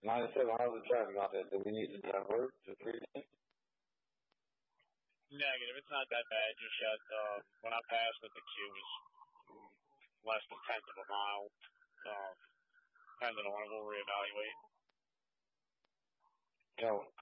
97 miles of driving out there. Do we need to drive work to 3? Negative. It's not that bad just yet. When I passed it, the queue was less than 10th of a mile. Depending on it, we'll reevaluate. Yo,